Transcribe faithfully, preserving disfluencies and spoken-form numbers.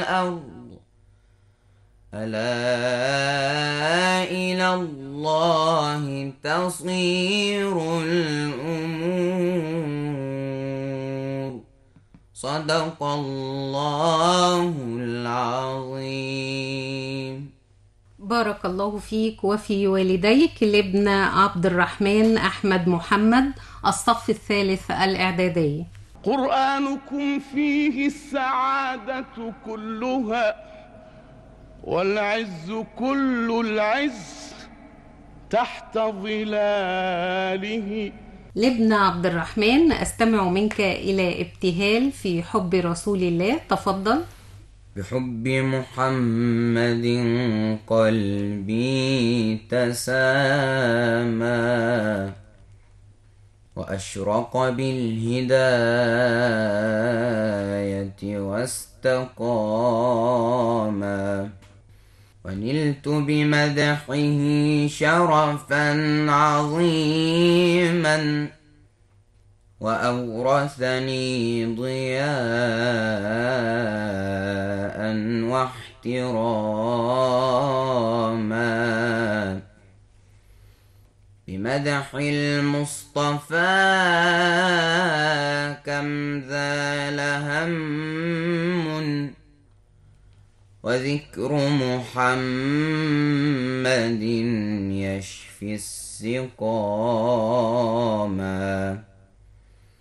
الأرض ألا إلى الله تصير الأمور. صدق الله العظيم. بارك الله فيك وفي والديك. لابن عبد الرحمن أحمد محمد، الصف الثالث الإعدادي. قرآنكم فيه السعادة كلها والعز كل العز تحت ظلاله. لابن عبد الرحمن، أستمع منك إلى ابتهال في حب رسول الله، تفضل. بحب محمد قلبي تسامى وأشرق بالهداية واستقاما، ونلت بمدحه شرفا عظيما وأورثني ضياء واحتراما. بمدح المصطفى كم ذال هم وذكر محمد يشفي السقاما.